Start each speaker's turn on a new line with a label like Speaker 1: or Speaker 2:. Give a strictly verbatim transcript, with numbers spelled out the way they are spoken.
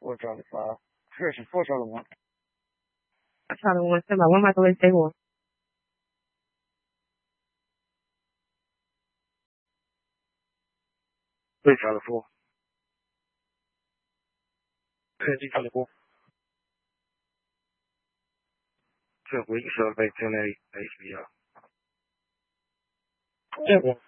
Speaker 1: forgiato fa. Forse forgiato ma.
Speaker 2: Ciao, come stai? Ma mamma dove sei tu?
Speaker 1: Forgiato fu. Forgiato fu. Cioè, qui sono le pensioni ai via.